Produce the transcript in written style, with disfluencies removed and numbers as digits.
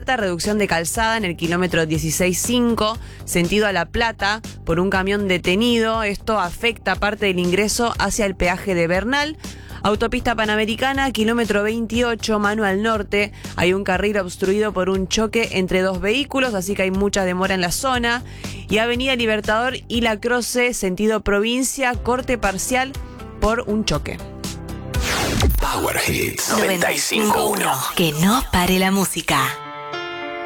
Plata, reducción de calzada en el kilómetro 16.5, sentido a La Plata, por un camión detenido. Esto afecta parte del ingreso hacia el peaje de Bernal. Autopista Panamericana, kilómetro 28, mano al norte. Hay un carril obstruido por un choque entre dos vehículos, así que hay mucha demora en la zona. Y Avenida Libertador y La Croce, sentido provincia, corte parcial por un choque. Power Hits 95.1. Que no pare la música.